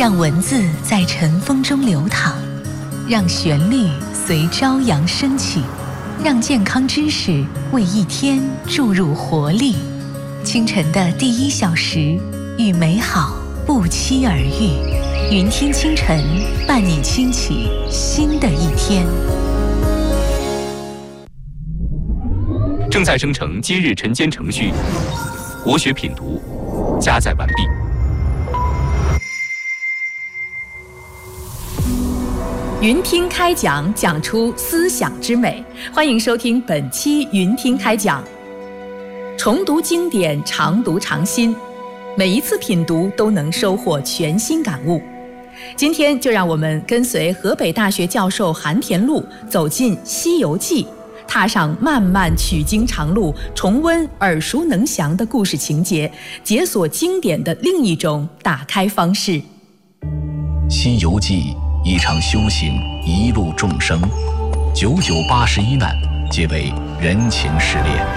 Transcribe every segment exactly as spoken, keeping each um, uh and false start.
让文字在尘封中流淌，让旋律随朝阳升起，让健康知识为一天注入活力。清晨的第一小时，与美好不期而遇。云听清晨，伴你轻启新的一天。 正在生成今日晨间程序，国学品读加载完毕。 云听开讲，讲出思想之美。欢迎收听本期云听开讲。重读经典，常读常新，每一次品读都能收获全新感悟。今天就让我们跟随河北大学教授韩田禄走进《西游记》，踏上漫漫取经长路，重温耳熟能详的故事情节，解锁经典的另一种打开方式。《 西游记》一场修行，一路众生，九九八十一难，皆为人情失恋。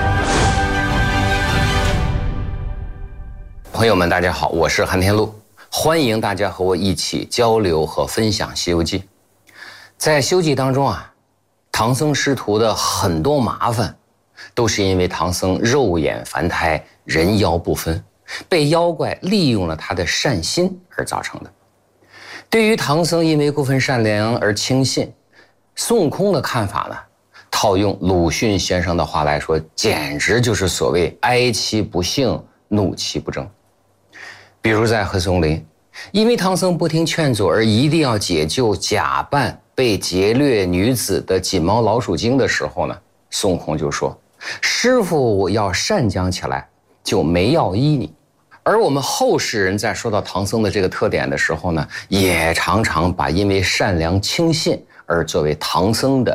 朋友们，大家好，我是韩田禄，欢迎大家和我一起交流和分享《西游记》。在《西游记》当中啊，唐僧师徒的很多麻烦，都是因为唐僧肉眼凡胎，人妖不分，被妖怪利用了他的善心而造成的。对于唐僧因为过分善良而轻信，孙悟空的看法呢，套用鲁迅先生的话来说，简直就是所谓哀其不幸，怒其不争。比如在黑松林，因为唐僧不听劝阻而一定要解救假扮被劫掠女子的锦毛老鼠精的时候呢，孙悟空就说：师父要善讲起来，就没要依你。而我们后世人在说到唐僧的这个特点的时候呢，也常常把因为善良轻信而作为唐僧的